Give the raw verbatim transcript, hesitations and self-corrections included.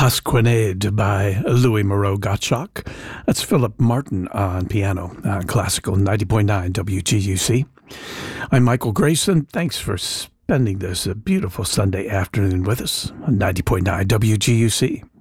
Pasquinade by Louis Moreau Gottschalk. That's Philip Martin on piano, uh, classical ninety point nine W G U C. I'm Michael Grayson. Thanks for spending this uh, beautiful Sunday afternoon with us on ninety point nine W G U C.